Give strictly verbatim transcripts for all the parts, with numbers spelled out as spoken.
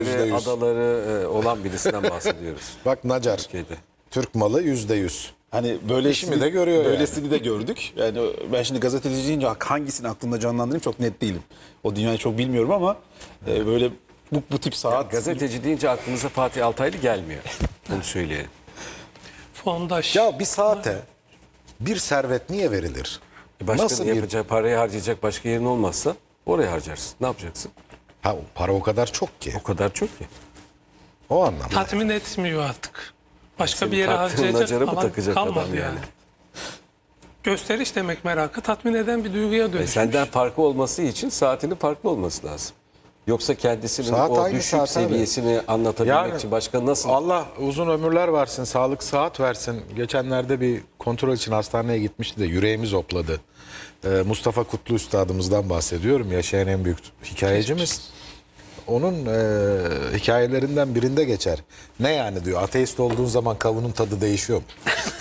yüzde yüz. adaları e, olan birisinden bahsediyoruz. Bak Nacar, Türkiye'de. Türk malı yüzde yüz. Hani böylesini İşimi de görüyor böylesini de gördük. Yani ben şimdi gazeteci deyince hangisini aklımda canlandırayım çok net değilim. O dünyayı çok bilmiyorum ama e, böyle bu, bu tip saat Gazeteci deyince aklımıza Fatih Altaylı gelmiyor. Onu söyleyelim. Fondaş. Ya bir saate bir servet niye verilir? Başka Nasıl bir... yapacak, parayı harcayacak başka yerin olmazsa oraya harcarsın. Ne yapacaksın? Ha, o para o kadar çok ki. O kadar çok ki. O anlamda. Tatmin etmiyor artık. Başka Senin bir yere taktığın harcayacak nacara mı alan takacak kalmadı adam yani. yani? Gösteriş demek merakı tatmin eden bir duyguya E, dönüşmüş. senden farklı olması için saatinin farklı olması lazım. Yoksa kendisinin Saat o aynı düşük saat abi. seviyesini anlatabilmek Yani için başka nasıl? Allah uzun ömürler versin, sağlık sıhhat versin. Geçenlerde bir kontrol için hastaneye gitmişti de yüreğimiz hopladı. Ee, Mustafa Kutlu Üstadımızdan bahsediyorum. Yaşayan en büyük hikayecimiz. Onun e, hikayelerinden birinde geçer. Ne yani diyor, ateist olduğun zaman kavunun tadı değişiyor mu?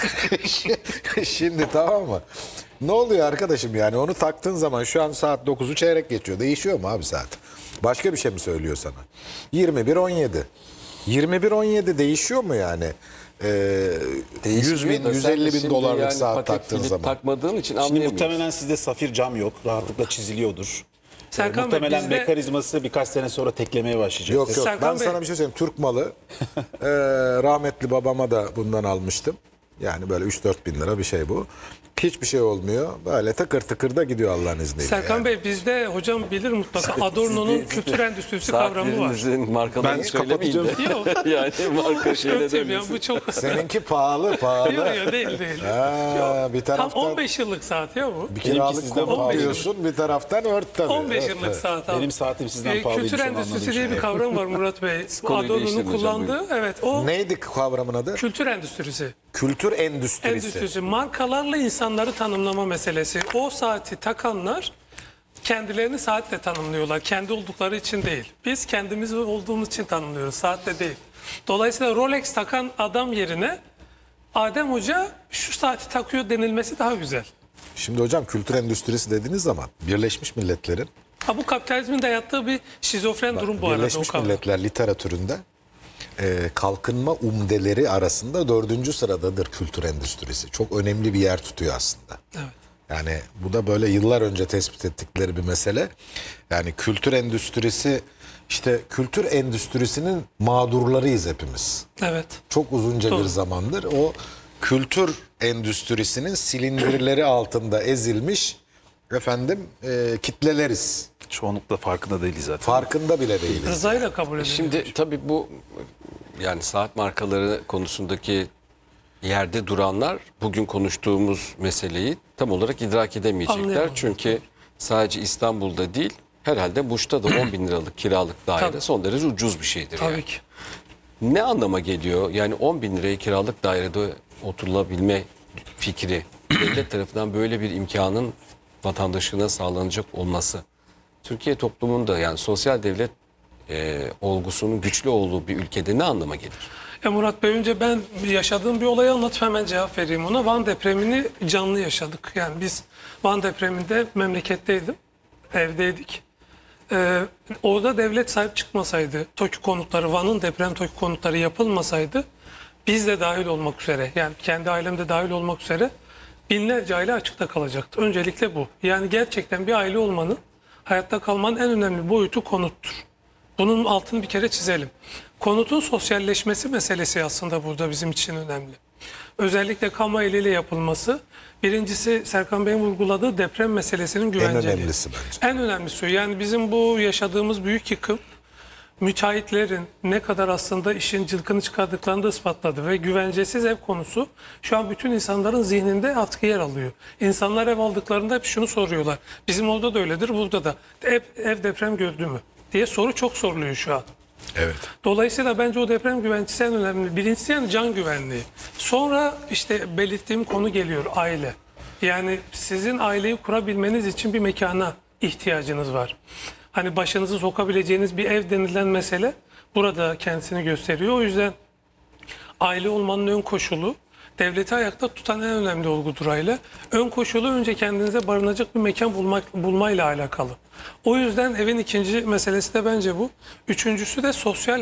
Şimdi tamam mı? Ne oluyor arkadaşım yani onu taktığın zaman şu an saat dokuzu çeyrek geçiyor. Değişiyor mu abi saat? Başka bir şey mi söylüyor sana? yirmi bir on yedi. yirmi bir on yedi değişiyor mu yani? Ee, yüz bin, da yüz sen elli bin şimdi dolarlık yani saat paket taktığın kilit zaman. takmadığın için Şimdi anlayamıyorsun. muhtemelen sizde safir cam yok. Rahatlıkla çiziliyordur. Serkan E, Bey, muhtemelen bizde- mekanizması birkaç sene sonra teklemeye başlayacak. Yok yok Serkan ben Bey- sana bir şey söyleyeyim. Türk malı ee, rahmetli babama da bundan almıştım. Yani böyle üç dört bin lira bir şey bu. Hiçbir şey olmuyor. Böyle tıkır tıkır da gidiyor Allah'ın izniyle. Serkan yani. Bey bizde hocam bilir mutlaka Adorno'nun kültür endüstrisi kavramı var. Saatlerinizin markalarını Ben söylemeyin de. Yok. Yani marka şeyle Yok diyeyim ya, demesin. bu çok... Seninki pahalı pahalı. Yok yok değil değil. Ha, bir Tam taraftan on beş yıllık saat ya bu. bir kiralık sizden konu pahalı. diyorsun, bir taraftan ört tabii. on beş Evet, yıllık evet. saat abi. Benim saatim sizden Ee, pahalıymış, Kültür onu endüstrisi anladım diye şimdi. bir kavram var Murat Bey. Konuyu Adorno'nun değiştirin hocam, kullandığı evet o Neydi kavramın adı? kültür endüstrisi. Kültür endüstrisi. Endüstrisi markalarla insanları tanımlama meselesi. O saati takanlar kendilerini saatle tanımlıyorlar. Kendi oldukları için değil. Biz kendimiz olduğumuz için tanımlıyoruz. Saatle değil. Dolayısıyla Rolex takan adam yerine Adem Hoca şu saati takıyor denilmesi daha güzel. Şimdi hocam kültür endüstrisi dediğiniz zaman Birleşmiş Milletler'in Ha, bu kapitalizmin dayattığı bir şizofren durum bu arada. O Birleşmiş kavram. Milletler literatüründe e, kalkınma umdeleri arasında dördüncü sıradadır kültür endüstrisi. Çok önemli bir yer tutuyor aslında. Evet. Yani bu da böyle yıllar önce tespit ettikleri bir mesele. Yani kültür endüstrisi işte kültür endüstrisinin mağdurlarıyız hepimiz. Evet. Çok uzunca Doğru. bir zamandır o kültür endüstrisinin silindirleri altında ezilmiş efendim e, kitleleriz. Çoğunlukla farkında değiliz zaten. Farkında bile değiliz. Rızayla kabul ediliyor. Şimdi tabii bu yani saat markaları konusundaki yerde duranlar bugün konuştuğumuz meseleyi tam olarak idrak edemeyecekler. Anlayamadım. Çünkü sadece İstanbul'da değil herhalde Muş'ta da on bin liralık kiralık daire Tabii. son derece ucuz bir şeydir. Tabii yani. ki. Ne anlama geliyor? Yani on bin liraya kiralık dairede oturulabilme fikri devlet tarafından böyle bir imkanın vatandaşına sağlanacak olması. Türkiye toplumunda yani sosyal devlet e, olgusunun güçlü olduğu bir ülkede ne anlama gelir? Ya Murat Bey önce ben yaşadığım bir olayı anlatıp hemen cevap vereyim ona. Van depremini canlı yaşadık. Yani biz Van depreminde memleketteydim. Evdeydik. Ee, orada devlet sahip çıkmasaydı, TOKİ konutları, Van'ın deprem TOKİ konutları yapılmasaydı biz de dahil olmak üzere yani kendi ailemde dahil olmak üzere binlerce aile açıkta kalacaktı. Öncelikle bu. Yani gerçekten bir aile olmanın hayatta kalmanın en önemli boyutu konuttur. Bunun altını bir kere çizelim. Konutun sosyalleşmesi meselesi aslında burada bizim için önemli. Özellikle kamu eliyle yapılması. Birincisi Serkan Bey'in vurguladığı deprem meselesinin güvenceliği. önemlisi bence. En önemlisi o. Yani bizim bu yaşadığımız büyük yıkım müteahhitlerin ne kadar aslında işin cılkını çıkardıklarını da ispatladı ve güvencesiz ev konusu şu an bütün insanların zihninde atkı yer alıyor. İnsanlar ev aldıklarında hep şunu soruyorlar. Bizim orada da öyledir, burada da. Ev, ev deprem gördü mü diye soru çok soruluyor şu an. Evet. Dolayısıyla bence o deprem güvencesi en önemli. Birincisi yani can güvenliği. Sonra işte belirttiğim konu geliyor, aile. Yani sizin aileyi kurabilmeniz için bir mekana ihtiyacınız var. Hani başınızı sokabileceğiniz bir ev denilen mesele burada kendisini gösteriyor. O yüzden aile olmanın ön koşulu, devleti ayakta tutan en önemli olgudur aile. Ön koşulu önce kendinize barınacak bir mekan bulmak, bulmayla alakalı. O yüzden evin ikinci meselesi de bence bu. Üçüncüsü de sosyal